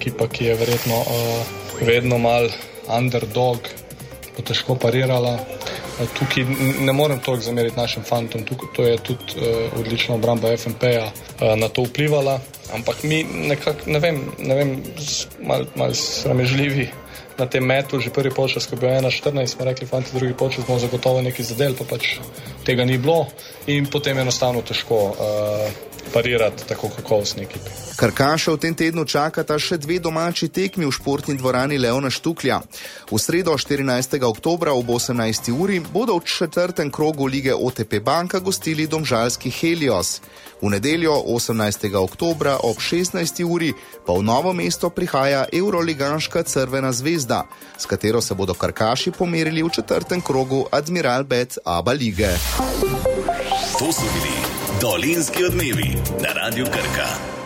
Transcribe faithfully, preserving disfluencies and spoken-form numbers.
ekipa, ki je verjetno uh, vedno mal underdog, bo težko parirala. Tukaj ne morem toliko zameriti našim fantom, tukaj to je tudi uh, odlična obramba F N P-ja uh, na to vplivala, ampak mi nekako, ne vem, ne vem, mal, mal sramežljivi na tem metu, že prvi polčas, ko je bil ena štirinajst, smo rekli, fanti, drugi polčas bomo zagotovo nekaj zadel, pa pač tega ni bilo in potem je enostavno težko uh, parirati tako kakovostni ekipi. Krkaša v tem tednu čakata še dve domači tekmi v športni dvorani Leona Štuklja. V sredo štirinajstega oktobra ob osemnajsti uri bodo v četrtem krogu lige O T P Banka gostili domžalski Helios. V nedeljo osemnajstega oktobra ob šestnajsti uri pa v Novo mesto prihaja evroligaška Crvena zvezda, s katero se bodo Krkaši pomerili v četrtem krogu Admiral Bet Aba lige. To so bili Dolenjski odmevi na Radiu Krka.